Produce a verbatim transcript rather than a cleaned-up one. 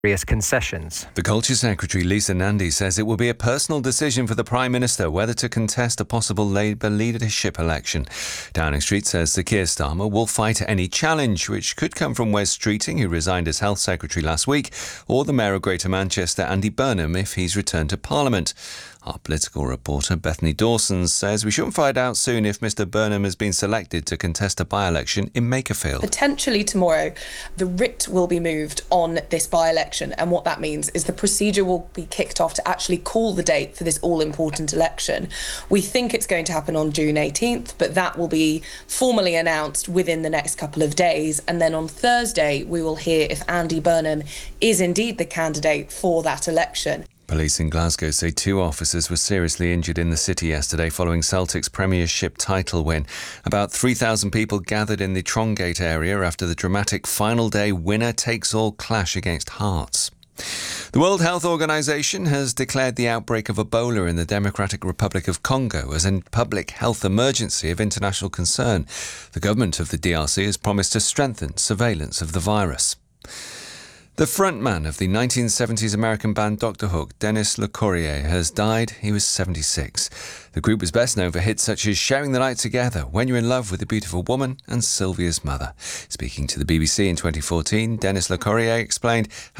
various concessions. The Culture Secretary, Lisa Nandy, says it will be a personal decision for the Prime Minister whether to contest a possible Labour leadership election. Downing Street says Sir Keir Starmer will fight any challenge, which could come from Wes Streeting, who resigned as Health Secretary last week, or the Mayor of Greater Manchester, Andy Burnham, if he's returned to Parliament. Our political reporter, Bethany Dawson, says we shouldn't find out soon if Mr Burnham has been selected to contest a by-election in Makerfield. Potentially tomorrow, the writ will be moved on this by-election, and what that means is the procedure will be kicked off to actually call the date for this all-important election. We think it's going to happen on June eighteenth, but that will be formally announced within the next couple of days, and then on Thursday we will hear if Andy Burnham is indeed the candidate for that election. Police in Glasgow say two officers were seriously injured in the city yesterday following Celtic's Premiership title win. About three thousand people gathered in the Trongate area after the dramatic final day winner-takes-all clash against Hearts. The World Health Organization has declared the outbreak of Ebola in the Democratic Republic of Congo as a public health emergency of international concern. The government of the D R C has promised to strengthen surveillance of the virus. The frontman of the nineteen seventies American band Doctor Hook, Denis LeCourrier, has died. He was seventy-six. The group was best known for hits such as Sharing the Night Together, When You're in Love with a Beautiful Woman and Sylvia's Mother. Speaking to the B B C in twenty fourteen, Denis LeCourrier explained how